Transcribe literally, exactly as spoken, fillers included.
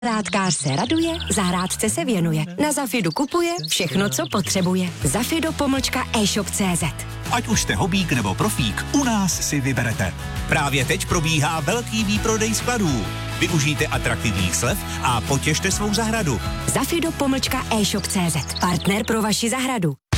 Zahrádkář se raduje, zahrádce se věnuje. Na Zafidu kupuje všechno, co potřebuje. Zafido pomlčka e-shop tečka cé zet. Ať už jste hobík nebo profík, u nás si vyberete. Právě teď probíhá velký výprodej skladů. Využijte atraktivních slev a potěšte svou zahradu. Zafido pomlčka e-shop tečka cé zet. Partner pro vaši zahradu.